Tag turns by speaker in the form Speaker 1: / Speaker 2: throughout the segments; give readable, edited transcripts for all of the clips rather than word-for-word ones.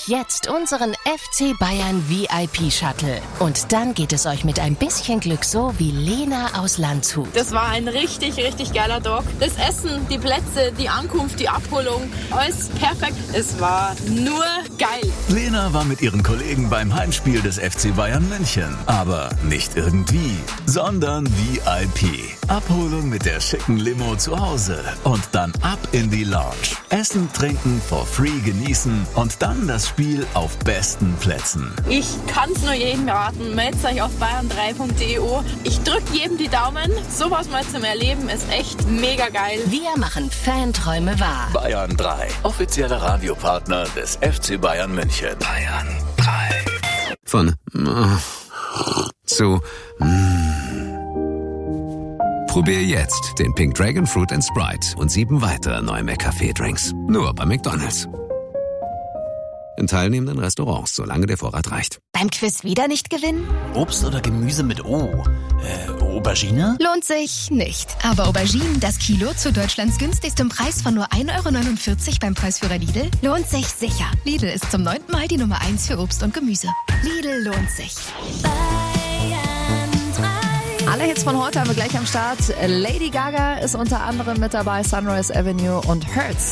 Speaker 1: euch jetzt unseren FC Bayern VIP-Shuttle. Und dann geht es euch mit ein bisschen Glück so wie Lena aus Landshut.
Speaker 2: Das war ein richtig, richtig geiler Tag. Das Essen, die Plätze, die Ankunft, die Abholung, alles perfekt. Es war nur geil.
Speaker 3: Lena war mit ihren Kollegen beim Heimspiel des FC Bayern München. Aber nicht irgendwie, sondern VIP. Abholung mit der schicken Limo zu Hause. Und dann ab in die Lounge. Essen, trinken, for free genießen und dann das Spiel auf besten Plätzen.
Speaker 2: Ich kann es nur jedem raten. Meldet euch auf bayern3.de. Ich drücke jedem die Daumen. Sowas mal zum Erleben ist echt mega geil.
Speaker 1: Wir machen Fanträume wahr.
Speaker 3: Bayern 3, offizieller Radiopartner des FC Bayern München. Bayern 3.
Speaker 4: Von zu Probier jetzt den Pink Dragon Fruit & Sprite und 7 weitere neue McCafé-Drinks. Nur bei McDonald's. In teilnehmenden Restaurants, solange der Vorrat reicht.
Speaker 5: Beim Quiz wieder nicht gewinnen?
Speaker 6: Obst oder Gemüse mit O? Aubergine?
Speaker 5: Lohnt sich nicht. Aber Auberginen, das Kilo zu Deutschlands günstigstem Preis von nur 1,49 € beim Preisführer Lidl, lohnt sich sicher. Lidl ist zum 9. Mal die Nummer 1 für Obst und Gemüse. Lidl lohnt sich.
Speaker 7: Alle Hits von heute haben wir gleich am Start. Lady Gaga ist unter anderem mit dabei, Sunrise Avenue und Hurts.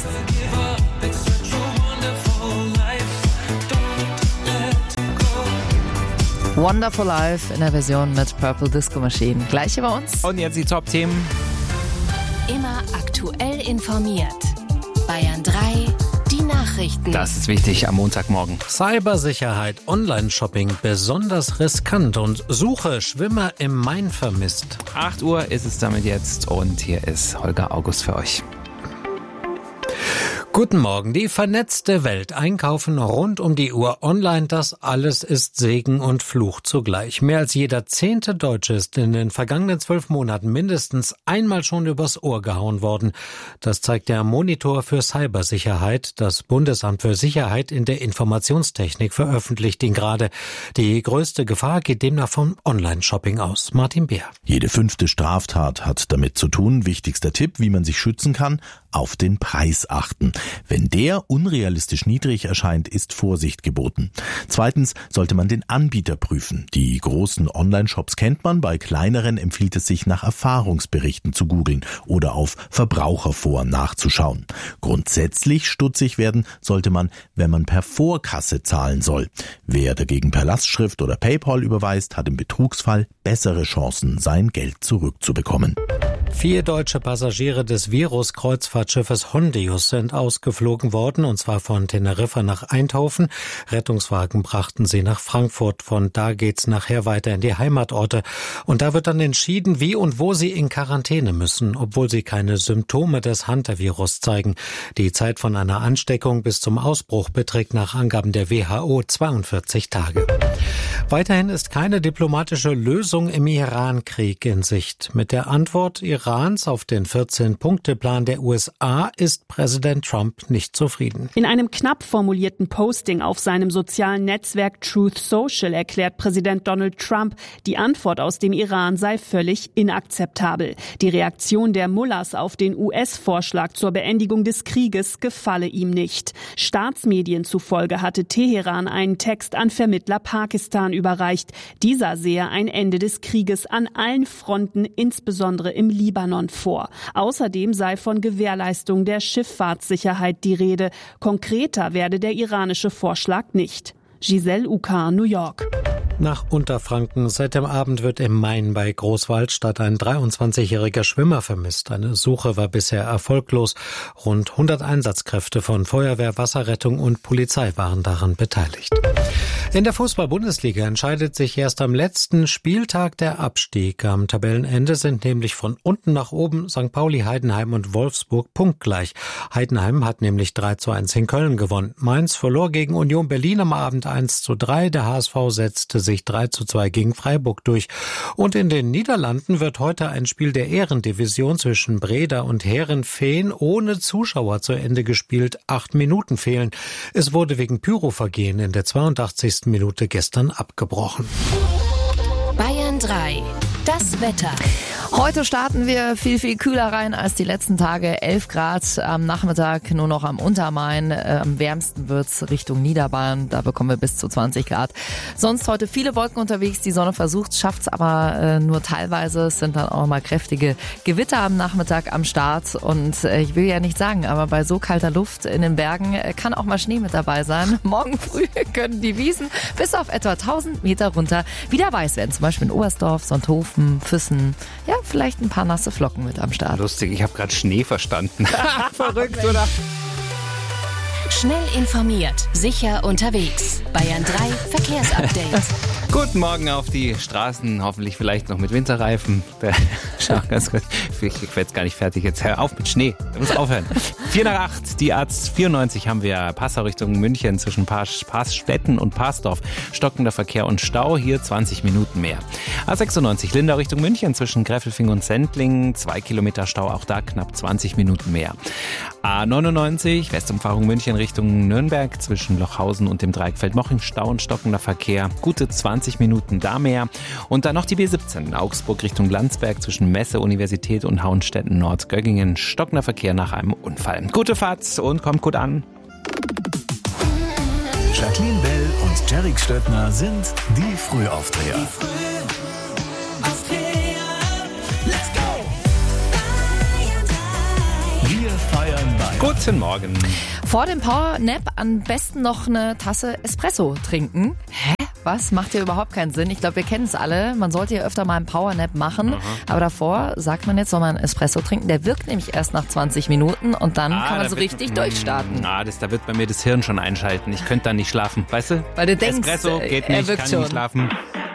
Speaker 7: Wonderful Life in der Version mit Purple Disco Machine. Gleich hier bei uns.
Speaker 8: Und jetzt die Top-Themen.
Speaker 1: Immer aktuell informiert. Bayern 3, die Nachrichten.
Speaker 8: Das ist wichtig am Montagmorgen.
Speaker 9: Cybersicherheit, Online-Shopping besonders riskant und Suche Schwimmer im Main vermisst.
Speaker 8: 8 Uhr ist es damit jetzt und hier ist Holger August für euch.
Speaker 9: Guten Morgen. Die vernetzte Welt. Einkaufen rund um die Uhr online. Das alles ist Segen und Fluch zugleich. Mehr als jeder 10. Deutsche ist in den vergangenen 12 Monaten mindestens einmal schon übers Ohr gehauen worden. Das zeigt der Monitor für Cybersicherheit. Das Bundesamt für Sicherheit in der Informationstechnik veröffentlicht ihn gerade. Die größte Gefahr geht demnach vom Online-Shopping aus. Martin Beer.
Speaker 10: Jede 5. Straftat hat damit zu tun. Wichtigster Tipp, wie man sich schützen kann: auf den Preis achten. Wenn der unrealistisch niedrig erscheint, ist Vorsicht geboten. Zweitens sollte man den Anbieter prüfen. Die großen Online-Shops kennt man, bei kleineren empfiehlt es sich, nach Erfahrungsberichten zu googeln oder auf Verbraucherforen nachzuschauen. Grundsätzlich stutzig werden sollte man, wenn man per Vorkasse zahlen soll. Wer dagegen per Lastschrift oder PayPal überweist, hat im Betrugsfall bessere Chancen, sein Geld zurückzubekommen.
Speaker 9: 4 deutsche Passagiere des Virus-Kreuzfahrtschiffes Hondius sind ausgeflogen worden, und zwar von Teneriffa nach Eindhoven. Rettungswagen brachten sie nach Frankfurt. Von da geht's nachher weiter in die Heimatorte. Und da wird dann entschieden, wie und wo sie in Quarantäne müssen, obwohl sie keine Symptome des Hantavirus zeigen. Die Zeit von einer Ansteckung bis zum Ausbruch beträgt nach Angaben der WHO 42 Tage. Weiterhin ist keine diplomatische Lösung im Iran-Krieg in Sicht. Mit der Antwort Irans auf den 14-Punkte-Plan der USA ist Präsident Trump nicht zufrieden.
Speaker 11: In einem knapp formulierten Posting auf seinem sozialen Netzwerk Truth Social erklärt Präsident Donald Trump, die Antwort aus dem Iran sei völlig inakzeptabel. Die Reaktion der Mullahs auf den US-Vorschlag zur Beendigung des Krieges gefalle ihm nicht. Staatsmedien zufolge hatte Teheran einen Text an Vermittler Pakistan überreicht. Dieser sehe ein Ende des Krieges an allen Fronten, insbesondere im Libanon, vor. Außerdem sei von Gewährleistung der Schifffahrtssicherheit die Rede. Konkreter werde der iranische Vorschlag nicht. Giselle Ucar, New York.
Speaker 9: Nach Unterfranken. Seit dem Abend wird im Main bei Großwaldstadt ein 23-jähriger Schwimmer vermisst. Eine Suche war bisher erfolglos. Rund 100 Einsatzkräfte von Feuerwehr, Wasserrettung und Polizei waren daran beteiligt. In der Fußball-Bundesliga entscheidet sich erst am letzten Spieltag der Abstieg. Am Tabellenende sind nämlich von unten nach oben St. Pauli, Heidenheim und Wolfsburg punktgleich. Heidenheim hat nämlich 3:1 in Köln gewonnen. Mainz verlor gegen Union Berlin am Abend 1:3. Der HSV setzte sich 3:2 gegen Freiburg durch. Und in den Niederlanden wird heute ein Spiel der Ehrendivision zwischen Breda und Heerenveen ohne Zuschauer zu Ende gespielt. 8 Minuten fehlen. Es wurde wegen Pyrovergehen in der 82. Minute gestern abgebrochen.
Speaker 1: Bayern 3, das Wetter.
Speaker 7: Heute starten wir viel, viel kühler rein als die letzten Tage. 11 Grad am Nachmittag, nur noch am Untermain. Am wärmsten wird's Richtung Niederbayern. Da bekommen wir bis zu 20 Grad. Sonst heute viele Wolken unterwegs. Die Sonne versucht's, schafft's aber nur teilweise. Es sind dann auch mal kräftige Gewitter am Nachmittag am Start. Und ich will ja nicht sagen, aber bei so kalter Luft in den Bergen kann auch mal Schnee mit dabei sein. Morgen früh können die Wiesen bis auf etwa 1000 Meter runter wieder weiß werden. Zum Beispiel in Oberstdorf, Sonthofen, Füssen. Ja, vielleicht ein paar nasse Flocken mit am Start.
Speaker 8: Lustig, ich habe gerade Schnee verstanden. Verrückt, oder?
Speaker 1: Schnell informiert, sicher unterwegs. Bayern 3 Verkehrsupdate.
Speaker 8: Guten Morgen auf die Straßen, hoffentlich vielleicht noch mit Winterreifen. Schau, ganz kurz, ich werde jetzt gar nicht fertig. Jetzt hör auf mit Schnee, du musst aufhören. 7:45, die A94 haben wir Passau Richtung München zwischen Paßstetten und Paßdorf. Stockender Verkehr und Stau, hier 20 Minuten mehr. A96 Lindau Richtung München zwischen Gräfelfing und Sendling, 2 Kilometer Stau, auch da knapp 20 Minuten mehr. A99 Westumfahrung München Richtung Nürnberg zwischen Lochhausen und dem Dreieck Feldmoching, Stau und stockender Verkehr, gute 20 Minuten da mehr. Und dann noch die B17 Augsburg Richtung Landsberg zwischen Messe, Universität und Hauenstetten Nordgöggingen, stockender Verkehr nach einem Unfall. Gute Fahrt und kommt gut an.
Speaker 3: Jacqueline Bell und Jarek Stöttner sind die Frühaufdreher. Wir feiern Bayern.
Speaker 8: Guten Morgen.
Speaker 7: Vor dem Powernap am besten noch eine Tasse Espresso trinken. Hä? Was? Macht ja überhaupt keinen Sinn. Ich glaube, wir kennen es alle. Man sollte ja öfter mal einen Powernap machen. Aha. Aber davor sagt man jetzt, soll man einen Espresso trinken. Der wirkt nämlich erst nach 20 Minuten und dann kann man so richtig durchstarten.
Speaker 8: Da wird bei mir das Hirn schon einschalten. Ich könnte dann nicht schlafen. Weißt du?
Speaker 7: Weil du denkst,
Speaker 8: Espresso geht nicht, kann nicht schlafen.